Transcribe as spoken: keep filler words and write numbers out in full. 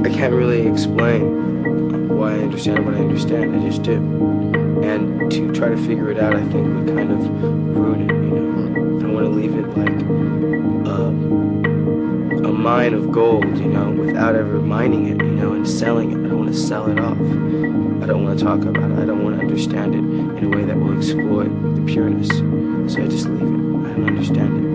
I can't really explain why I understand what I understand. I just do. And to try to figure it out, I think would kind of ruin it, you know. I want to leave it like a, a mine of gold, you know, without ever mining it, you know, and selling it. I don't want to sell it off. I don't want to talk about it. I don't want to understand it in a way that will exploit the pureness. So I just leave it. I don't understand it.